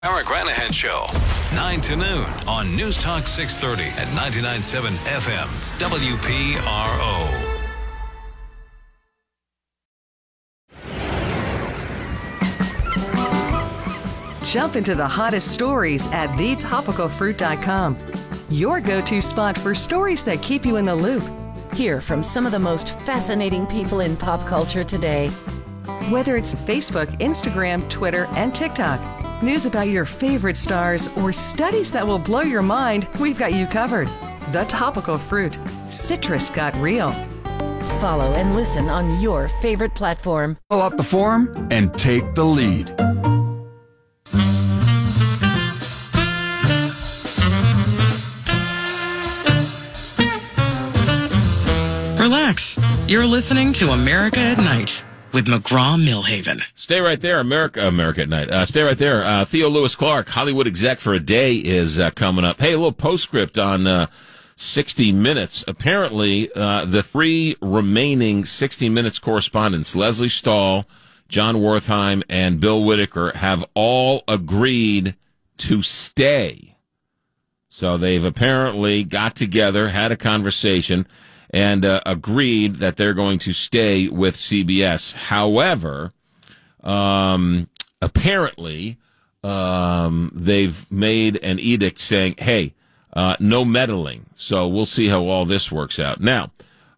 Eric Ranahan Show, 9 to noon on News Talk 630 at 99.7 FM, WPRO. Jump into the hottest stories at thetopicalfruit.com. Your go-to spot for stories that keep you in the loop. Hear from some of the most fascinating people in pop culture today. Whether it's Facebook, Instagram, Twitter, and TikTok, news about your favorite stars, or studies that will blow your mind, we've got you covered. The Topical Fruit. Citrus got real. Follow and listen on your favorite platform. Fill out the form and take the lead. Relax. You're listening to America at Night with McGraw-Millhaven. Stay right there, America at Night. Stay right there. Theo Lewis Clark, Hollywood exec for a day, is coming up. Hey, a little postscript on 60 Minutes. Apparently, the three remaining 60 Minutes correspondents, Leslie Stahl, John Wertheim, and Bill Whitaker, have all agreed to stay. So they've apparently got together, had a conversation, and agreed that they're going to stay with CBS. However, apparently, they've made an edict saying, hey, no meddling. So we'll see how all this works out. Now,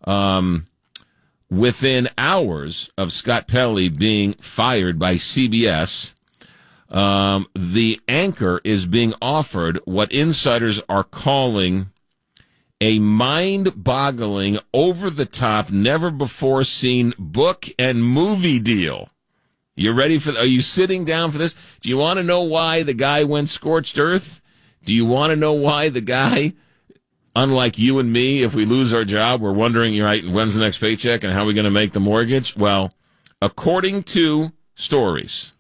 within hours of Scott Pelley being fired by CBS, the anchor is being offered what insiders are calling a mind-boggling, over-the-top, never-before-seen book and movie deal. You ready for? Are you sitting down for this? Do you want to know why the guy went scorched earth? Do you want to know why the guy, unlike you and me, if we lose our job, we're wondering, right, when's the next paycheck and how are we going to make the mortgage? Well, according to stories,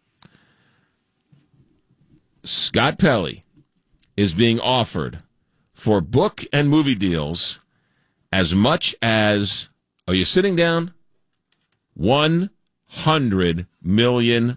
Scott Pelley is being offered for book and movie deals as much as, are you sitting down? $100 million.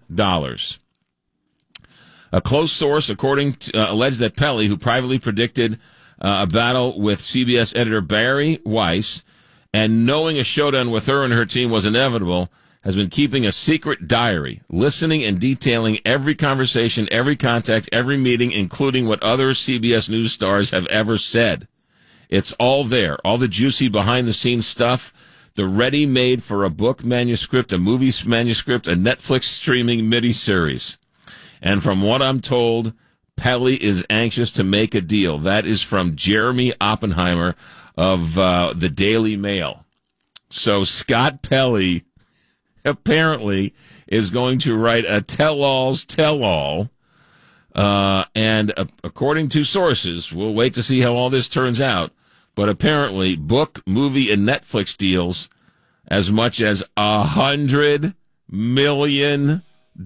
A close source, alleged that Pelley, who privately predicted a battle with CBS editor Barry Weiss, and knowing a showdown with her and her team was inevitable, has been keeping a secret diary, listening and detailing every conversation, every contact, every meeting, including what other CBS News stars have ever said. It's all there, all the juicy behind-the-scenes stuff, the ready-made for a book manuscript, a movie manuscript, a Netflix streaming miniseries. And from what I'm told, Pelley is anxious to make a deal. That is from Jeremy Oppenheimer of the Daily Mail. So Scott Pelley apparently is going to write a tell-all's tell-all, and according to sources, we'll wait to see how all this turns out, but apparently book, movie, and Netflix deals as much as $100 million.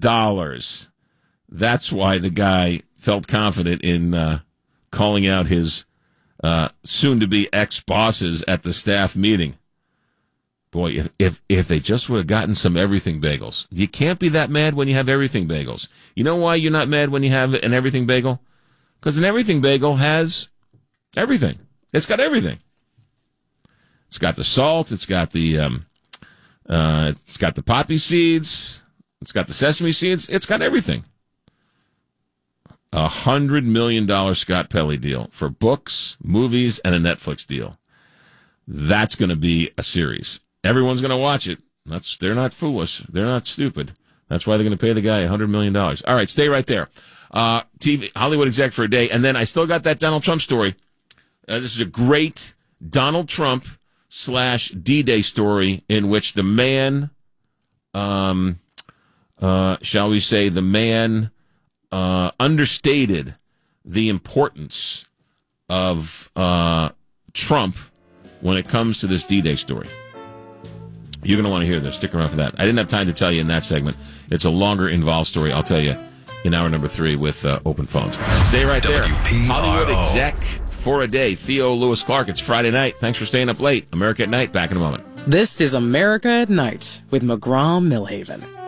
That's why the guy felt confident in calling out his soon-to-be ex-bosses at the staff meeting. Boy, if they just would have gotten some everything bagels. You can't be that mad when you have everything bagels. You know why you're not mad when you have an everything bagel? Because an everything bagel has everything. It's got everything. It's got the salt. It's got the poppy seeds. It's got the sesame seeds. It's got everything. $100 million Scott Pelley deal for books, movies, and a Netflix deal. That's going to be a series. Everyone's going to watch it. They're not foolish. They're not stupid. That's why they're going to pay the guy $100 million. All right, stay right there. TV, Hollywood exec for a day. And then I still got that Donald Trump story. This is a great Donald Trump / D-Day story in which the man, shall we say, the man understated the importance of Trump when it comes to this D-Day story. You're going to want to hear this. Stick around for that. I didn't have time to tell you in that segment. It's a longer, involved story. I'll tell you in hour number 3 with open phones. Stay right there. WPRO. Hollywood exec for a day. Theo Lewis Clark. It's Friday night. Thanks for staying up late. America at Night. Back in a moment. This is America at Night with McGraw-Millhaven.